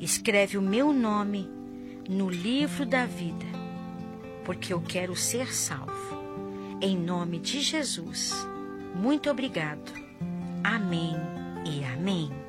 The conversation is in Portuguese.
escreve o meu nome no livro da vida, porque eu quero ser salvo. Em nome de Jesus, muito obrigado. Amém e amém.